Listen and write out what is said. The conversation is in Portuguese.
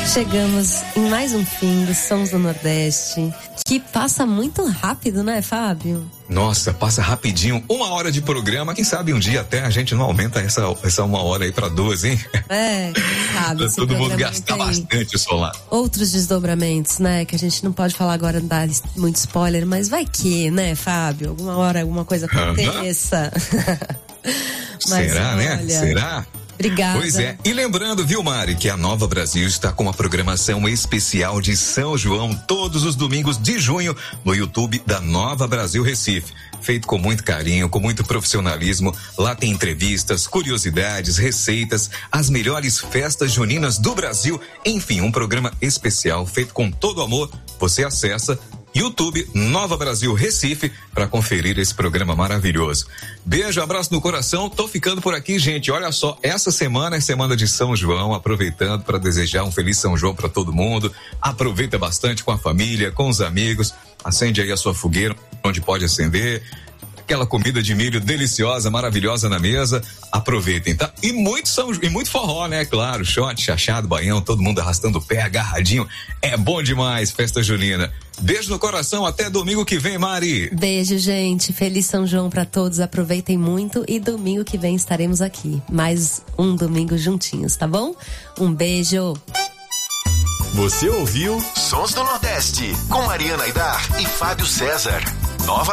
Chegamos em mais um fim dos Sons do Nordeste, que passa muito rápido, né, Fábio? Nossa, passa rapidinho. 1 hora de programa, quem sabe um dia até a gente não aumenta essa 1 hora aí pra 2, hein? Quem sabe. Todo mundo gasta bastante o solar. Outros desdobramentos, né, que a gente não pode falar agora, dar muito spoiler, mas vai que, né, Fábio? Alguma hora alguma coisa aconteça. Mas, será, né? Será? Obrigada. Pois é. E lembrando, viu, Mari, que a Nova Brasil está com uma programação especial de São João todos os domingos de junho no YouTube da Nova Brasil Recife. Feito com muito carinho, com muito profissionalismo. Lá tem entrevistas, curiosidades, receitas, as melhores festas juninas do Brasil. Enfim, um programa especial feito com todo amor. Você acessa YouTube Nova Brasil Recife para conferir esse programa maravilhoso. Beijo, abraço no coração. Tô ficando por aqui, gente. Olha só, essa semana é semana de São João, aproveitando para desejar um feliz São João para todo mundo. Aproveita bastante com a família, com os amigos. Acende aí a sua fogueira onde pode acender. Aquela comida de milho deliciosa, maravilhosa na mesa. Aproveitem, tá? E muito forró, né? Claro, shot, chachado, baião, todo mundo arrastando o pé, agarradinho. É bom demais, festa junina. Beijo no coração, até domingo que vem, Mari. Beijo, gente. Feliz São João pra todos. Aproveitem muito e domingo que vem estaremos aqui. Mais um domingo juntinhos, tá bom? Um beijo. Você ouviu Sons do Nordeste com Mariana Aidar e Fábio César.